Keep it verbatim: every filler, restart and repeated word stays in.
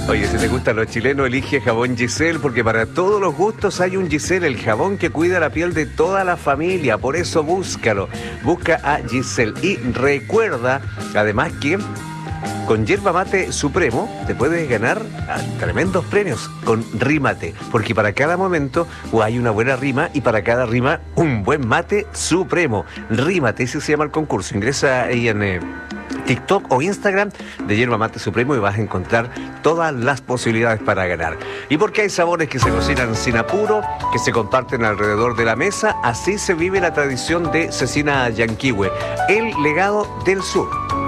Oye, si te gustan los chilenos, elige jabón Giselle, porque para todos los gustos hay un Giselle, el jabón que cuida la piel de toda la familia. Por eso búscalo. Busca a Giselle. Y recuerda, además, que con Yerba Mate Supremo te puedes ganar tremendos premios con Rímate, porque para cada momento hay una buena rima y para cada rima un buen mate supremo. Rímate, ese se llama el concurso. Ingresa ahí en eh, TikTok o Instagram de Yerba Mate Supremo y vas a encontrar todas las posibilidades para ganar. Y porque hay sabores que se cocinan sin apuro, que se comparten alrededor de la mesa, así se vive la tradición de Cecina Yanquihue, el legado del sur.